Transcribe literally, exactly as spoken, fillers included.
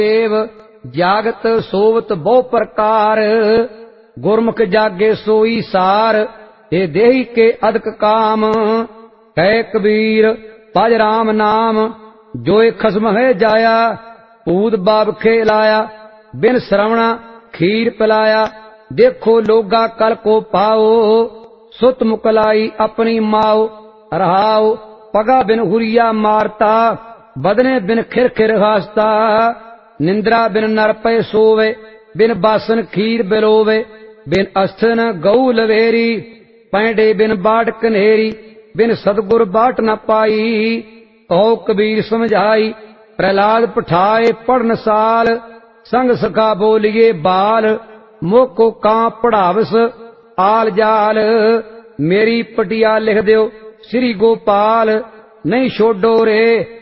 देव जागत सोवत बहु प्रकार, गुरमुख जागे सोई सार, हे देही के अधिक काम। कह कबीर भज राम नाम, जोए खसम है जाया, पूत बाब खेलाया, बिन श्रवणा खीर पिलाया। देखो लोगा कल को पाओ, सुत मुकलाई अपनी माओ। रहाओ पगा बिन हुरिया मारता, बदने बिन खिर खिर हासता। निंद्रा बिन नर पै सोवे, बिन बासन खीर बिलोवे। बिन अस्थन गऊ लवेरी, पैंडे बिन बाट कन्हेरी। बिन सतगुर बाट न पाई, कहो कबीर समझाई। प्रहलाद पठाए पढ़न साल, संग सखा बोलिए बाल। मोको कां पढ़ावस आल जाल, मेरी पटिया लिख दियो श्री गोपाल। नहीं छोड़ो रे